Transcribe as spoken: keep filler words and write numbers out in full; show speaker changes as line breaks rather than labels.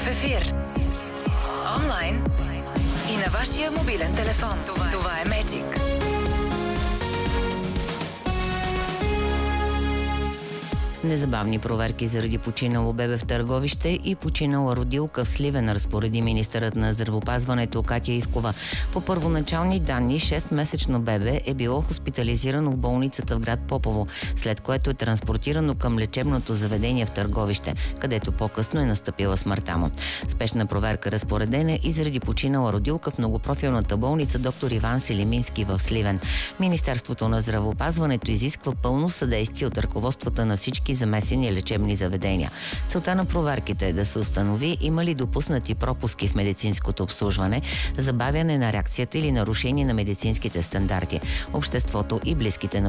В ефир. Онлайн и на вашия мобилен телефон. Това, Това е Magic.
Незабавни проверки заради починало бебе в Търговище и починала родилка в Сливен, разпореди министърът на здравеопазването Катя Ивкова. По първоначални данни, шестмесечно бебе е било хоспитализирано в болницата в град Попово, след което е транспортирано към лечебното заведение в Търговище, където по-късно е настъпила смъртта му. Спешна проверка разпоредена и заради починала родилка в многопрофилната болница доктор Иван Селимински в Сливен. Министерството на здравеопазването изисква пълно съдействие от ръководствата на всички замесени лечебни заведения. Целта на проверките е да се установи има ли допуснати пропуски в медицинското обслужване, забавяне на реакцията или нарушение на медицинските стандарти. Обществото и близките на